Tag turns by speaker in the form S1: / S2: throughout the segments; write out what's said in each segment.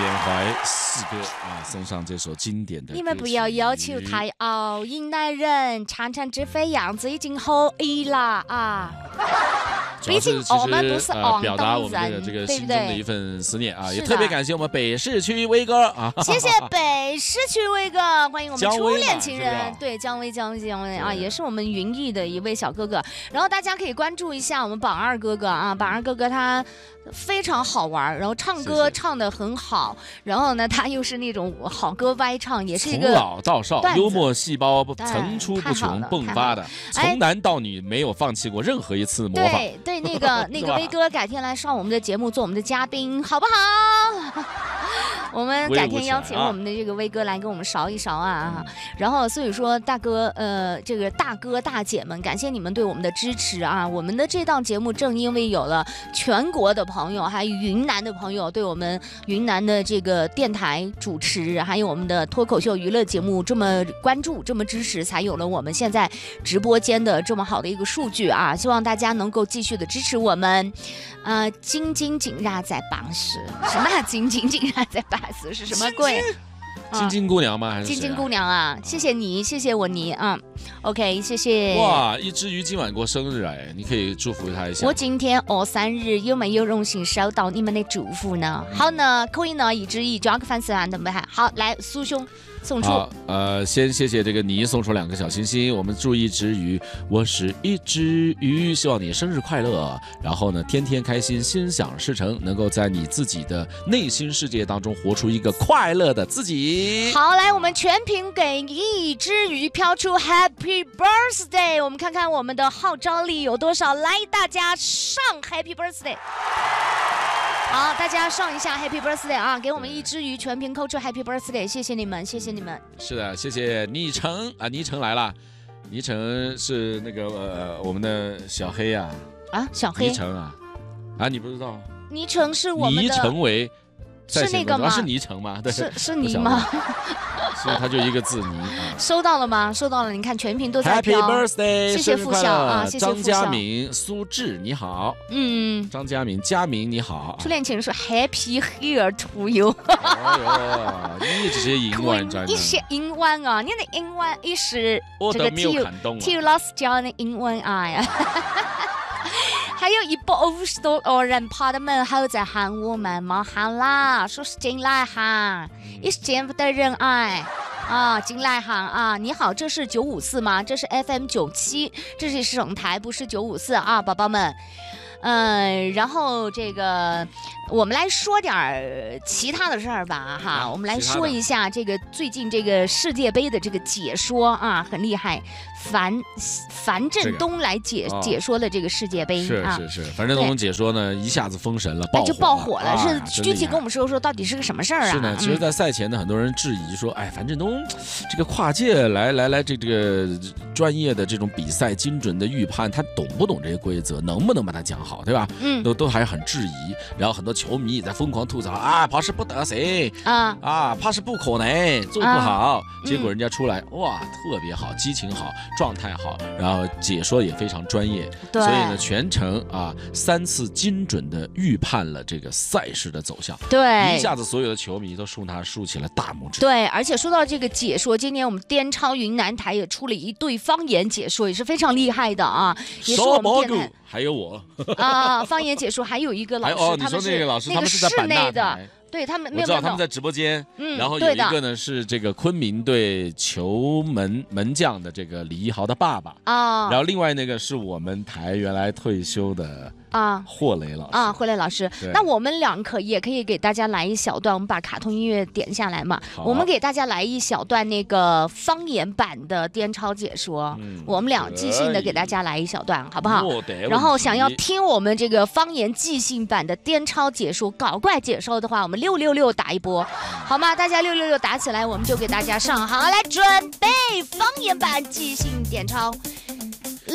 S1: 怀四哥啊，送上这首经典的。
S2: 你们不要要求太傲，云南人常常只飞样子已经可以了啊。毕竟我们不是
S1: 表达我们这个心中的一份思念啊，也特别感谢我们北市区威哥啊，
S2: 谢谢北市区威哥，欢迎我们初恋情人，对姜威啊，也是我们云艺的一位小哥哥。然后大家可以关注一下我们榜二哥哥啊，榜二哥哥他非常好玩，然后唱歌唱得很好，然后呢他又是那种好歌歪唱，也是一个
S1: 从老到少幽默细胞层出不穷迸发的，从男到女没有放弃过任何一次模仿。
S2: 对，那个威哥改天来上我们的节目做我们的嘉宾，好不好？我们改天邀请我们的这个威哥来跟我们勺一勺啊。然后所以说大哥这个大哥大姐们，感谢你们对我们的支持啊。我们的这档节目正因为有了全国的朋友还有云南的朋友对我们云南的这个电台主持还有我们的脱口秀娱乐节目这么关注这么支持，才有了我们现在直播间的这么好的一个数据啊。希望大家能够继续的支持我们。金金紧拉在巴士，什么金金紧拉在巴士是什么鬼？
S1: 金金姑娘吗？还是
S2: 金金姑娘啊？谢谢你，谢谢我你啊。OK， 谢谢。
S1: 哇，一只鱼今晚过生日哎，你可以祝福她一下。
S2: 我今天3日，有没有荣幸收到你们的祝福呢？好呢，可以呢，一只鱼交个粉丝团的没？好，来苏兄。送出
S1: 好，先谢谢这个你送出2个小星星，我们祝一只鱼，我是一只鱼，希望你生日快乐，然后呢，天天开心，心想事成，能够在你自己的内心世界当中活出一个快乐的自己。
S2: 好，来，我们全屏给一只鱼飘出 Happy Birthday， 我们看看我们的号召力有多少，来，大家上 Happy Birthday。好，大家上一下 Happy Birthday 啊！给我们一只鱼全屏扣出 Happy Birthday， 谢谢你们，谢谢你们。
S1: 是的，谢谢倪橙啊，倪橙来了，倪橙是那个我们的小黑呀
S2: 啊，小黑，
S1: 倪橙啊，你不知道？
S2: 倪橙是我们的
S1: 倪橙为
S2: 是那个吗？
S1: 是倪橙吗？对，
S2: 是你吗？
S1: 所以它就一个字倪啊。
S2: 收到了吗？收到了，你看全屏都在飘。
S1: Happy Birthday，
S2: 谢谢付晓啊，谢谢
S1: 张佳明、苏志你好，张佳明、佳明你好。
S2: 初恋情人说 Happy Here to you。
S1: 哎呦，你这些英文专业，
S2: 一些英文啊，你的英文也是
S1: 这个
S2: 体育老师教的英文啊呀。还有150多人跑到门后在喊我们冒喊啦，说是进来喊，也是见不得人爱啊，进来喊啊！你好，这是954吗？这是 FM97，这是省台，不是954啊，宝宝们。然后这个我们来说点其他的事儿吧哈，我们来说一下这个最近这个世界杯的这个解说啊，很厉害，樊振东来解说的这个世界杯啊，
S1: 是，樊振东解说呢一下子封神了，
S2: 爆火了，是具体跟我们说到底是个什么事儿啊？
S1: 是呢，其实，在赛前呢，很多人质疑说，哎，樊振东这个跨界来这个专业的这种比赛精准的预判，他懂不懂这些规则，能不能把它讲好，对吧？都还很质疑，然后很多球迷也在疯狂吐槽啊，怕是不得谁怕是不可能做不好，结果人家出来哇，特别好，激情好，状态好，然后解说也非常专业，所以呢，全程3次精准的预判了这个赛事的走向，
S2: 对，
S1: 一下子所有的球迷都竖起了大拇指。
S2: 对，而且说到这个解说，今年我们滇超云南台也出了一对方言解说，也是非常厉害的啊，也是我们电台。
S1: 还有我
S2: 方言解说还有一个老师，
S1: 你说那个老师，他们是在
S2: 室内的。对他们，
S1: 我知道他们在直播间，然后有一个呢是这个昆明队球门将的这个李一豪的爸爸然后另外那个是我们台原来退休的霍雷老师
S2: 霍雷老师。那我们俩也可以给大家来一小段，我们把卡通音乐点下来嘛，我们给大家来一小段那个方言版的滇超解说，我们俩即兴的给大家来一小段，好不好？然后想要听我们这个方言即兴版的滇超解说搞怪解说的话，我们666打一波，好吗？大家666打起来，我们就给大家上。好，来准备方言版即兴点超。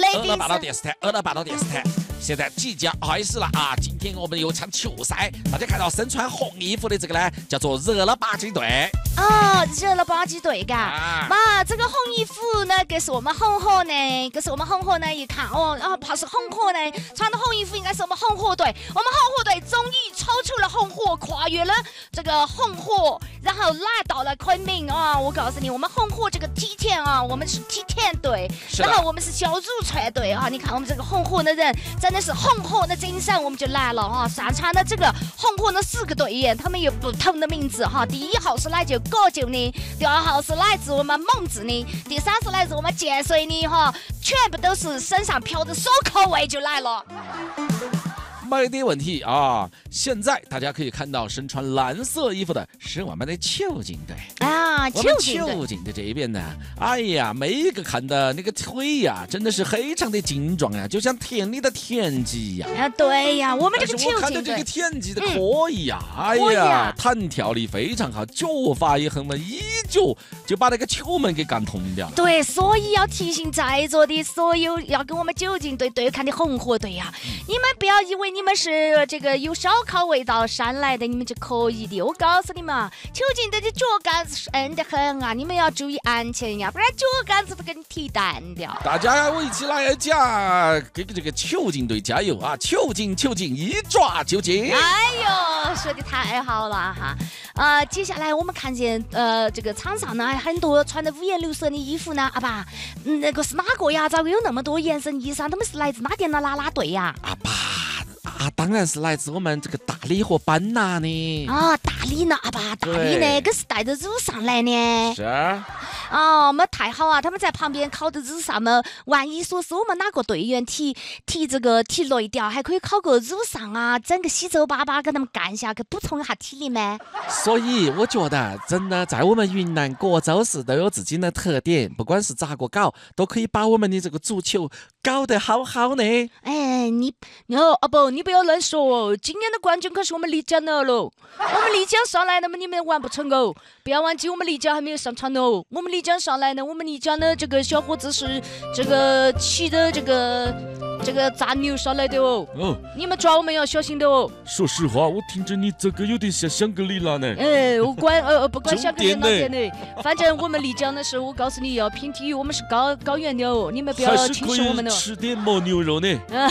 S1: 娱乐八道电视台，娱乐八道电视台。现在即将开始了啊！今天我们有场球赛，大家看到身穿红衣服的这个呢，叫做热了吧唧队。
S2: 哦，热了吧唧队嘎！妈，这个红衣服呢，这是我们红火呢，这是我们红火呢。一看哦，然后怕是红火呢，穿的红衣服应该是我们红火队。我们红火队终于超出了红火，跨越了这个红火，然后来到了昆明啊！我告诉你，我们红火这个T10啊，我们是T10队，然后我们是小组传队啊！你看我们这个红火的人，真的是红火的精神，我们就来了啊！上场的这个红火的4个队员，他们有不同的名字哈。第1号是来自高就的，第2号是来自我们蒙自的，第3是来自我们建水的哈，全部都是身上飘着手口味就来了。
S1: 没得问题啊！现在大家可以看到身穿蓝色衣服的是我们的球警队
S2: 啊，
S1: 球警队这边呢，哎呀，每一个看的那个腿呀，真的是非常的精壮呀，就像田里的田鸡呀。
S2: 啊，对呀，我们这个球警队，
S1: 我看到这个田鸡的可以呀，哎呀，弹跳力非常好，脚法也很稳，一脚就把那个球门给干通掉了。
S2: 对，所以要提醒在座的所有要跟我们球警队对抗的红火队呀，你们不要以为你们是这个有烧烤味道上来的，你们就可以的。我告诉你们，球警队的脚杆子硬得很啊，你们要注意安全呀，不然脚杆子都给你踢断掉。
S1: 大家我一起来讲，给这个球警队加油啊！球警，一抓就进。
S2: 哎呦，说的太好了哈！接下来我们看见这个场上呢，很多穿的五颜六色的衣服呢，啊爸，那个是哪个呀？咋会有那么多颜色衣裳？他们是来自哪点的啦啦队呀？
S1: 啊爸。当然是来自我们这个大理和班纳呢。
S2: 啊，大理呢，啊爸，大理那个是带着乳上来的。
S1: 是啊。
S2: 哦，么太好啊！他们在旁边烤的乳上嘛，万一说是我们哪个队员踢累掉，还可以烤个乳上啊，整个稀皱巴巴给他们干下去，补充一下体力吗？
S1: 所以我觉得，真的在我们云南各州市都有自己的特点，不管是咋个搞，都可以把我们的这个足球搞得好好呢。
S2: 哎，你不要乱说哦！今年的冠军可是我们丽江的喽，我们丽江上来了嘛，你们完不成哦！不要忘记我们丽江还没有上场哦，我们丽江上来呢，我们丽江的这个小伙子是这个骑的这个战牛上来的哦。哦，你们抓我们要小心的哦。
S1: 说实话，我听着你这个有点像香格里拉呢。
S2: 我不管香格里拉点的，反正我们丽江的时候，我告诉你要拼体育，我们是高原的哦，你们不要轻视我们的。
S1: 还是可以吃点牦牛肉呢。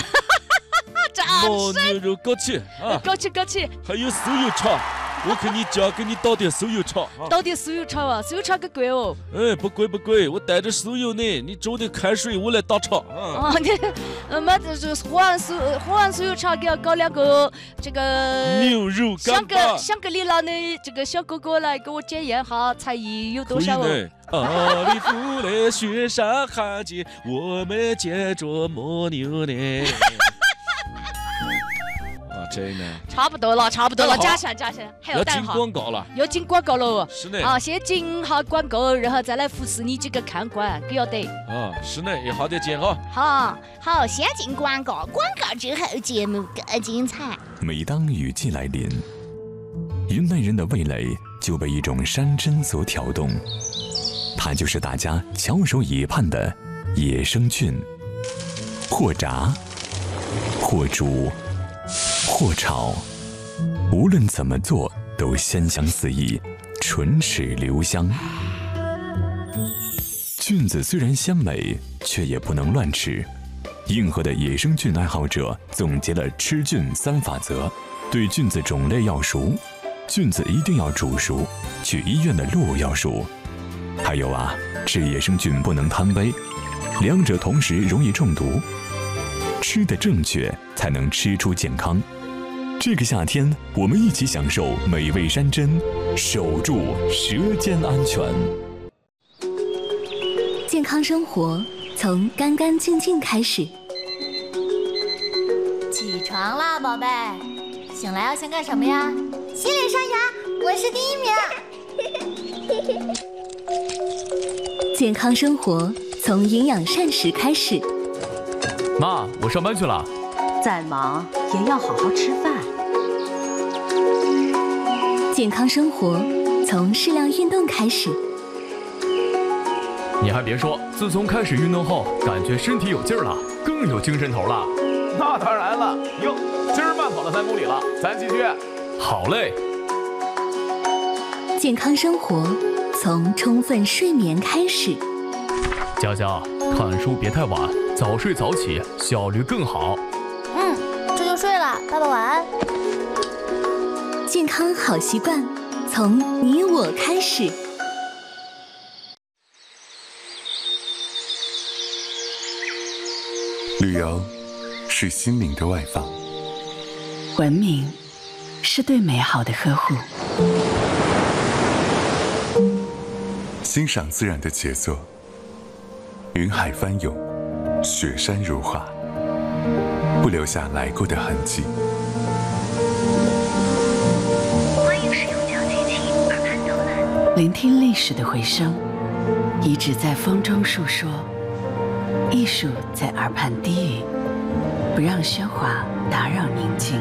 S1: 牦牛肉枸杞啊，
S2: 枸杞，
S1: 还有酥油茶。我给你家给你倒点酥油茶，
S2: 倒点酥油茶啊，酥油茶可贵哦。
S1: 哎，不贵，我带着酥油呢，你煮点开水，我来打茶。
S2: 哦，那就是喝完酥油茶，给要搞2个这个
S1: 牛肉干巴。
S2: 香格里拉的这个小哥哥来给我检验哈，才艺有多少哦。
S1: 阿里夫的雪山寒季，我们见着牦牛呢。真的
S2: 差不多了，加钱，还有
S1: 要进广告了，
S2: 要进广告了。
S1: 是的
S2: 啊，先进哈广告，然后再来服侍你几个看官，给要得。
S1: 啊，是的，一会儿再见哦。
S2: 好，先进广告，广告之后节目更精彩。
S3: 每当雨季来临，云南人的味蕾就被一种山珍所挑动，它就是大家翘首以盼的野生菌，或炸，或煮。或炒，无论怎么做都鲜香四溢，唇齿留香。菌子虽然鲜美，却也不能乱吃。硬核的野生菌爱好者总结了吃菌3法则：对菌子种类要熟，菌子一定要煮熟，去医院的路要熟。还有啊，吃野生菌不能贪杯，两者同时容易中毒。吃得正确，才能吃出健康。这个夏天，我们一起享受美味山珍，守住舌尖安全。
S4: 健康生活从干干净净开始。
S5: 起床啦，宝贝！醒来要先干什么呀？洗脸刷牙，我是第1名。
S4: 健康生活从营养膳食开始。
S6: 妈，我上班去了。
S7: 再忙也要好好吃饭。
S4: 健康生活从适量运动开始。
S6: 你还别说，自从开始运动后，感觉身体有劲儿了，更有精神头了。
S8: 那当然了，哟，今儿慢跑了3公里了，咱继续。
S6: 好嘞。
S4: 健康生活从充分睡眠开始。
S6: 佳佳，看书别太晚，早睡早起，效率更好。
S5: 这就睡了，爸爸晚安。
S4: 健康好习惯从你我开始。
S9: 旅游是心灵的外放，
S7: 文明是对美好的呵护，
S9: 欣赏自然的杰作，云海翻涌，雪山如画，不留下来过的痕迹。
S4: 欢迎使用脚机器耳畔导览，
S7: 聆听历史的回声，遗址在风中述说，艺术在耳畔低语，不让喧哗打扰宁静。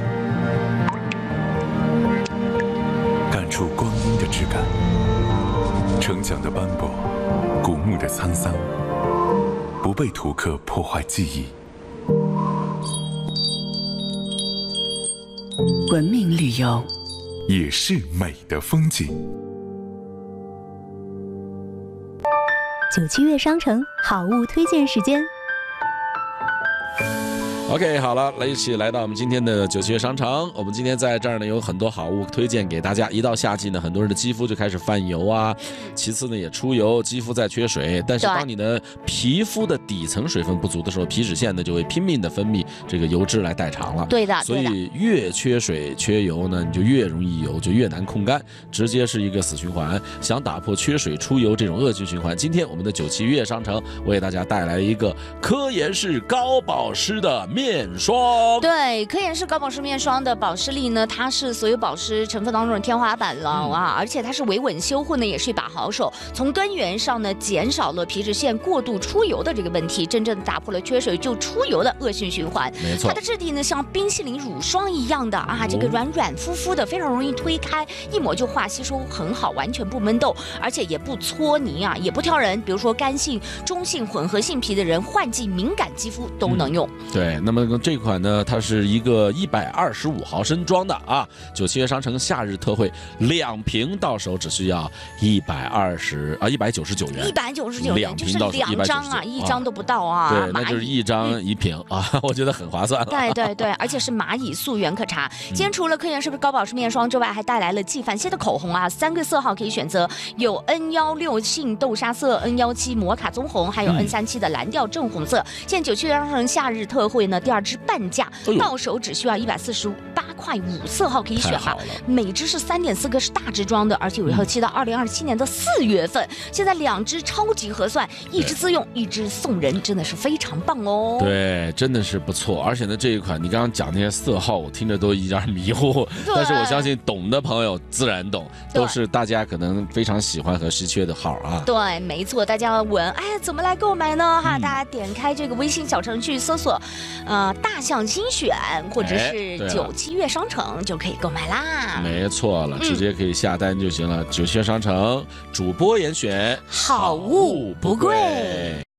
S9: 感触光阴的质感，成长的斑驳，古木的沧桑，不被图刻破坏记忆。
S7: 文明旅游
S9: 也是美的风景。
S4: 97月商城好物推荐时间。
S1: OK， 好了，一起来到我们今天的97月商城。我们今天在这儿呢有很多好物推荐给大家。一到夏季呢，很多人的肌肤就开始泛油啊，其次呢也出油，肌肤在缺水。但是当你的皮肤的底层水分不足的时候，皮脂腺呢就会拼命的分泌这个油脂来代偿了。
S2: 对的，
S1: 所以越缺水缺油呢，你就越容易油，就越难控干，直接是一个死循环。想打破缺水出油这种恶性循环，今天我们的97月商城为大家带来一个科颜氏高保湿的面霜。
S2: 对，科颜氏高保湿面霜的保湿力呢，它是所有保湿成分当中的天花板了啊！而且它是维稳修护呢，也是一把好手，从根源上呢减少了皮脂腺过度出油的这个问题，真正打破了缺水就出油的恶性循环。
S1: 没错，
S2: 它的质地呢像冰淇淋乳霜一样的啊，这个软软乎乎的，非常容易推开，一抹就化，吸收很好，完全不闷痘，而且也不搓泥啊，也不挑人，比如说干性、中性、混合性皮的人，换季敏感肌肤都能用。
S1: 对，那么这款呢，它是一个125毫升装的啊，97月商城夏日特惠，2瓶到手只需要199元
S2: ，199元，就是2张啊，1张都不到啊。
S1: 对，那就是1张1瓶啊，我觉得很划算了。
S2: 对对对，而且是蚂蚁素原可茶。今天除了科颜氏高保湿面霜之外，还带来了纪梵希的口红啊，3个色号可以选择，有 N16杏豆沙色、N17摩卡棕红，还有 N37的蓝调正红色。现在97月商城夏日特惠呢，第2支半价，到手只需要148块5色号可以选哈，每支是3.4个是大支装的，而且有效期到2027年的4月份。现在2支超级合算，1支自用，1支送人，真的是非常棒哦。
S1: 对，真的是不错。而且呢，这一款你刚刚讲那些色号，我听着都一点迷糊，但是我相信懂的朋友自然懂，都是大家可能非常喜欢和稀缺的号啊。
S2: 对，没错，大家问，哎，怎么来购买呢？哈，大家点开这个微信小程序搜索，大象精选或者是97月商城就可以购买啦。
S1: 没错了，直接可以下单就行了。97月商城主播严选，
S2: 好物不贵。